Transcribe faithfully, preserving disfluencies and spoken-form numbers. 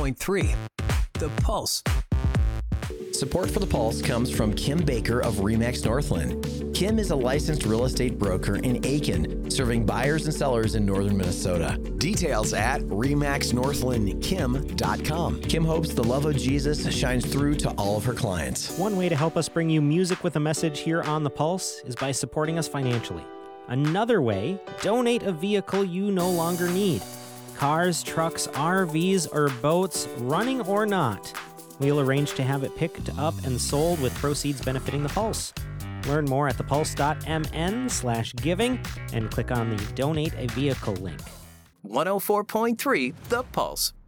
point three The Pulse. Support for The Pulse comes from Kim Baker of RE/MAX Northland. Kim is a licensed real estate broker in Aiken, serving buyers and sellers in northern Minnesota. Details at remax northland kim dot com. Kim hopes the love of Jesus shines through to all of her clients. One way to help us bring you music with a message here on The Pulse is by supporting us financially. Another way, donate a vehicle you no longer need. Cars, trucks, R Vs, or boats, running or not. We'll arrange to have it picked up and sold with proceeds benefiting The Pulse. Learn more at thepulse.mn slash giving and click on the Donate a Vehicle link. one oh four point three The Pulse.